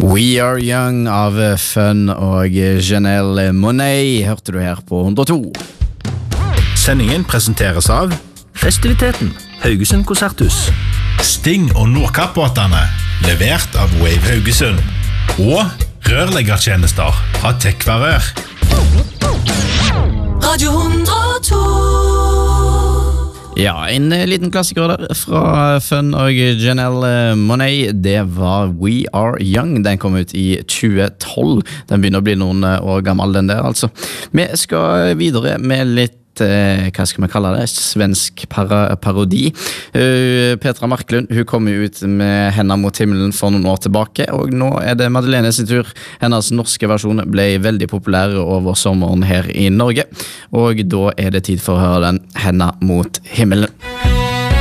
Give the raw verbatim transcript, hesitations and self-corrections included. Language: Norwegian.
We Are Young av Fun og Janelle Monáe hørte du her på hundre og to. Sendingen presenteres av Festiviteten, Haugesund Konserthus, Sting og Nordkappbåtene, levert av Wave Haugesund, og rørleggertjenester fra Tekvarør. Radio hundre og to. Ja, en liten klassiker der fra Fun og Janelle Monáe, det var We Are Young. Den kom ut i tjue tolv. Den begynner å bli noen år gammel, den der, altså. Vi skal videre med litt Eh, hva skal vi kalle det, svensk para parodi. uh, Petra Marklund, hun kom jo ut med Henda mot himmelen for noen år tilbake, og nå er det Madeleine sin tur. Hennes norske versjon ble veldig populær over sommeren her i Norge, og da er det tid for å høre den Henda mot himmelen.